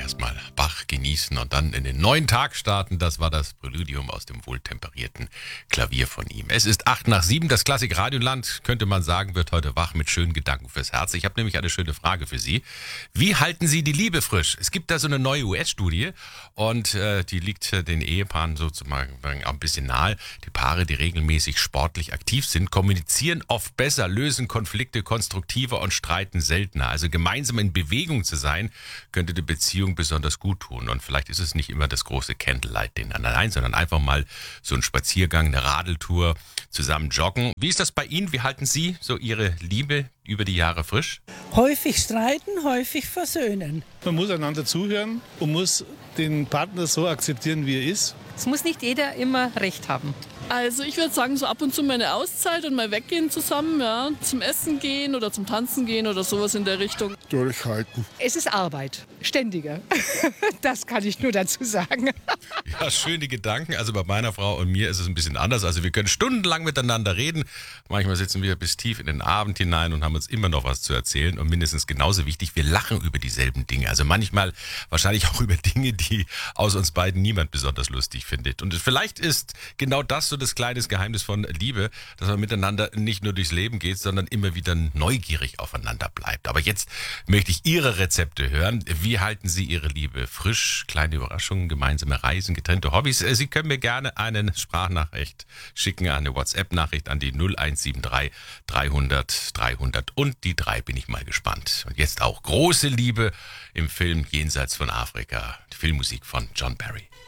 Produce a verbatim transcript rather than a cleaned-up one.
erstmal Bach genießen und dann in den neuen Tag starten. Das war das Präludium aus dem wohltemperierten Klavier von ihm. Es ist acht nach sieben. Das Klassik Radioland, könnte man sagen, wird heute wach mit schönen Gedanken fürs Herz. Ich habe nämlich eine schöne Frage für Sie. Wie halten Sie die Liebe frisch? Es gibt da so eine neue U S-Studie und äh, die liegt den Ehepaaren sozusagen ein bisschen nahe. Die Paare, die regelmäßig sportlich aktiv sind, kommunizieren oft besser, lösen Konflikte konstruktiver und streiten seltener. Also gemeinsam in Bewegung zu sein, könnte die Beziehung besonders gut tun. Und vielleicht ist es nicht immer das große Candlelight-Dinner, nein, sondern einfach mal so ein Spaziergang, eine Radeltour, zusammen joggen. Wie ist das bei Ihnen? Wie halten Sie so Ihre Liebe über die Jahre frisch? Häufig streiten, häufig versöhnen. Man muss einander zuhören und muss den Partner so akzeptieren, wie er ist. Es muss nicht jeder immer recht haben. Also ich würde sagen, so ab und zu mal eine Auszeit und mal weggehen zusammen, ja, zum Essen gehen oder zum Tanzen gehen oder sowas in der Richtung. Durchhalten. Es ist Arbeit, ständiger. Das kann ich nur dazu sagen. Ja, schöne Gedanken. Also bei meiner Frau und mir ist es ein bisschen anders. Also wir können stundenlang miteinander reden. Manchmal sitzen wir bis tief in den Abend hinein und haben uns immer noch was zu erzählen. Und mindestens genauso wichtig, wir lachen über dieselben Dinge. Also manchmal wahrscheinlich auch über Dinge, die aus uns beiden niemand besonders lustig findet. Und vielleicht ist genau das so das kleine Geheimnis von Liebe, dass man miteinander nicht nur durchs Leben geht, sondern immer wieder neugierig aufeinander bleibt. Aber jetzt möchte ich Ihre Rezepte hören. Wie halten Sie Ihre Liebe frisch? Kleine Überraschungen, gemeinsame Reisen, getrennte Hobbys. Sie können mir gerne eine Sprachnachricht schicken, eine WhatsApp-Nachricht an die null eins sieben drei dreihundert dreihundert und die drei, bin ich mal gespannt. Und jetzt auch große Liebe im Film Jenseits von Afrika, die Filmmusik von John Barry.